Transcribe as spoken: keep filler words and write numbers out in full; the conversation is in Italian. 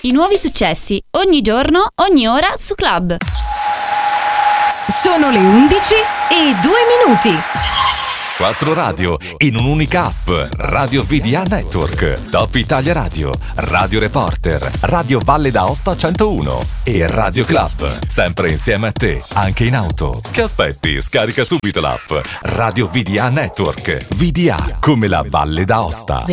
I nuovi successi, ogni giorno, ogni ora su Club. Sono le undici e due minuti. Quattro radio in un'unica app. Radio V D A Network, Top Italia Radio, Radio Reporter, Radio Valle d'Aosta centouno e Radio Club. Sempre insieme a te, anche in auto. Che aspetti? Scarica subito l'app. Radio V D A Network. V D A come la Valle d'Aosta.